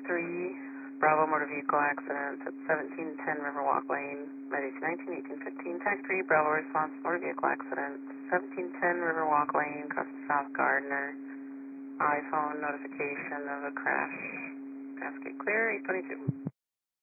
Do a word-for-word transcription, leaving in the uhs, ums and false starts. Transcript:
three, Bravo motor vehicle accident at seventeen ten Riverwalk Lane, Med two nineteen eighteen fifteen, Tech three, Bravo response motor vehicle accident, seventeen ten Riverwalk Lane, Custom South Gardner, iPhone notification of a crash, pass gate clear, eight twenty-two.